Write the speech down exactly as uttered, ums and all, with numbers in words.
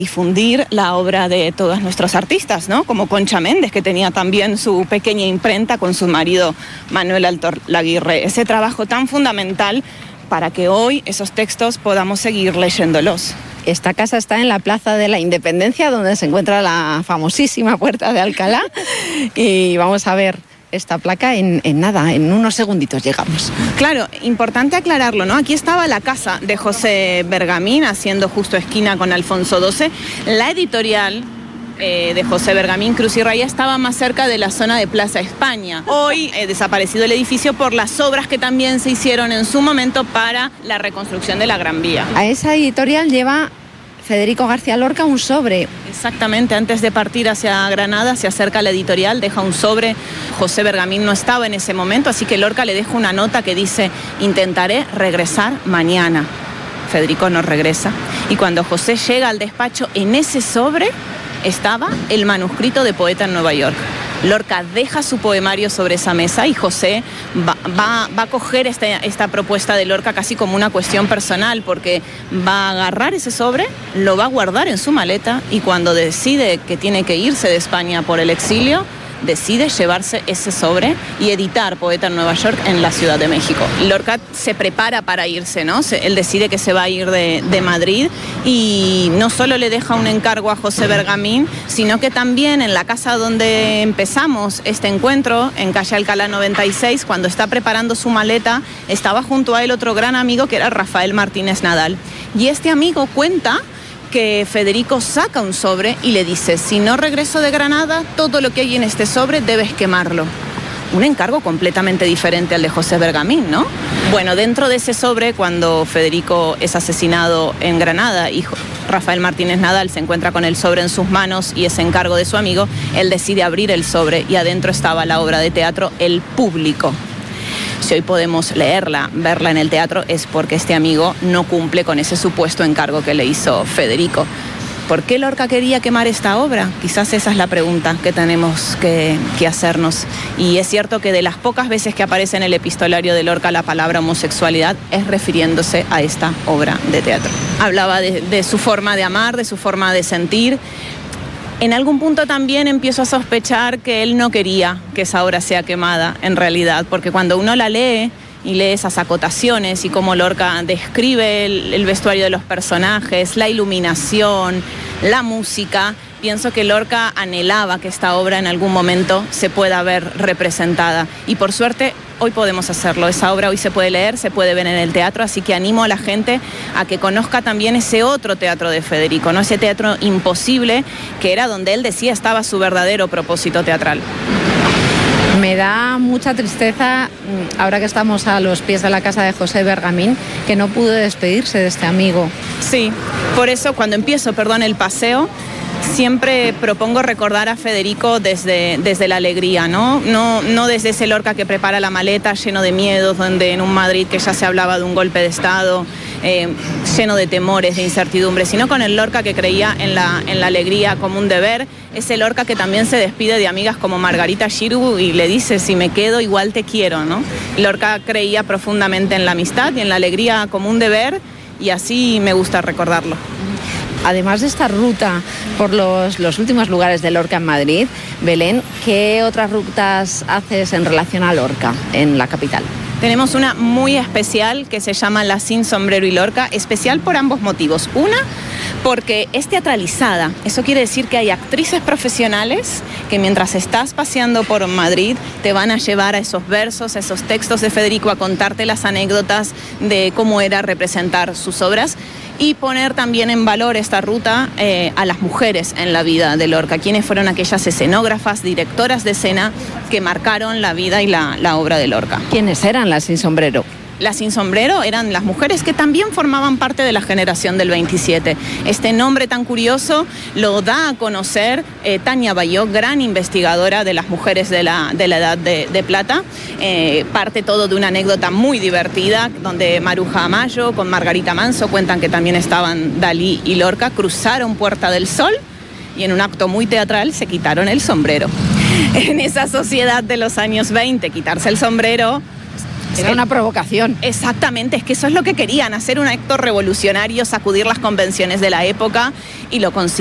difundir la obra de todos nuestros artistas, ¿no? Como Concha Méndez, que tenía también su pequeña imprenta con su marido Manuel Altor Laguirre. Ese trabajo tan fundamental para que hoy esos textos podamos seguir leyéndolos. Esta casa está en la Plaza de la Independencia, donde se encuentra la famosísima Puerta de Alcalá. Y vamos a ver esta placa en, en nada, en unos segunditos llegamos. Claro, importante aclararlo, ¿no? Aquí estaba la casa de José Bergamín, haciendo justo esquina con Alfonso doce. La editorial eh, de José Bergamín, Cruz y Raya, estaba más cerca de la zona de Plaza España. Hoy eh, desaparecido el edificio por las obras que también se hicieron en su momento para la reconstrucción de la Gran Vía. A esa editorial lleva Federico García Lorca un sobre. Exactamente, antes de partir hacia Granada se acerca a la editorial, deja un sobre. José Bergamín no estaba en ese momento, así que Lorca le deja una nota que dice: intentaré regresar mañana. Federico no regresa. Y cuando José llega al despacho, en ese sobre estaba el manuscrito de Poeta en Nueva York. Lorca deja su poemario sobre esa mesa y José va, va, va a coger esta, esta propuesta de Lorca casi como una cuestión personal, porque va a agarrar ese sobre, lo va a guardar en su maleta y cuando decide que tiene que irse de España por el exilio, decide llevarse ese sobre y editar Poeta en Nueva York en la Ciudad de México. Lorca se prepara para irse, ¿no? Él decide que se va a ir de, de Madrid y no solo le deja un encargo a José Bergamín, sino que también en la casa donde empezamos este encuentro, en calle Alcalá noventa y seis, cuando está preparando su maleta, estaba junto a él otro gran amigo que era Rafael Martínez Nadal. Y este amigo cuenta que Federico saca un sobre y le dice: si no regreso de Granada, todo lo que hay en este sobre debes quemarlo. Un encargo completamente diferente al de José Bergamín, ¿no? Bueno, dentro de ese sobre, cuando Federico es asesinado en Granada y Rafael Martínez Nadal se encuentra con el sobre en sus manos y ese encargo de su amigo, él decide abrir el sobre y adentro estaba la obra de teatro El Público. Si hoy podemos leerla, verla en el teatro, es porque este amigo no cumple con ese supuesto encargo que le hizo Federico. ¿Por qué Lorca quería quemar esta obra? Quizás esa es la pregunta que tenemos que, que hacernos. Y es cierto que de las pocas veces que aparece en el epistolario de Lorca la palabra homosexualidad es refiriéndose a esta obra de teatro. Hablaba de, de su forma de amar, de su forma de sentir. En algún punto también empiezo a sospechar que él no quería que esa obra sea quemada, en realidad, porque cuando uno la lee y lee esas acotaciones y cómo Lorca describe el, el vestuario de los personajes, la iluminación, la música, pienso que Lorca anhelaba que esta obra en algún momento se pueda ver representada. Y por suerte, hoy podemos hacerlo. Esa obra hoy se puede leer, se puede ver en el teatro, así que animo a la gente a que conozca también ese otro teatro de Federico, ¿no? Ese teatro imposible, que era donde él decía estaba su verdadero propósito teatral. Me da mucha tristeza, ahora que estamos a los pies de la casa de José Bergamín, que no pudo despedirse de este amigo. Sí, por eso cuando empiezo, perdón, el paseo, siempre propongo recordar a Federico desde, desde la alegría, ¿no? No, no desde ese Lorca que prepara la maleta lleno de miedos, donde en un Madrid que ya se hablaba de un golpe de Estado, eh, lleno de temores, de incertidumbre, sino con el Lorca que creía en la, en la alegría como un deber, ese Lorca que también se despide de amigas como Margarita Xirgu y le dice: si me quedo igual te quiero, ¿no? Lorca creía profundamente en la amistad y en la alegría como un deber y así me gusta recordarlo. Además de esta ruta por los, los últimos lugares de Lorca en Madrid, Belén, ¿qué otras rutas haces en relación a Lorca en la capital? Tenemos una muy especial que se llama La Sin Sombrero y Lorca, especial por ambos motivos. Una, porque es teatralizada. Eso quiere decir que hay actrices profesionales que mientras estás paseando por Madrid te van a llevar a esos versos, a esos textos de Federico, a contarte las anécdotas de cómo era representar sus obras y poner también en valor esta ruta eh, a las mujeres en la vida de Lorca, quienes fueron aquellas escenógrafas, directoras de escena que marcaron la vida y la, la obra de Lorca. ¿Quiénes eran las sin sombrero? Las sin sombrero eran las mujeres que también formaban parte de la generación del veintisiete. Este nombre tan curioso lo da a conocer eh, Tania Bayó, gran investigadora de las mujeres de la, de la Edad de, de Plata. Eh, parte todo de una anécdota muy divertida, donde Maruja Amayo con Margarita Manso cuentan que también estaban Dalí y Lorca, cruzaron Puerta del Sol y en un acto muy teatral se quitaron el sombrero. En esa sociedad de los años veinte, quitarse el sombrero Era una provocación. Exactamente, es que eso es lo que querían, hacer un acto revolucionario, sacudir las convenciones de la época, y lo consiguieron.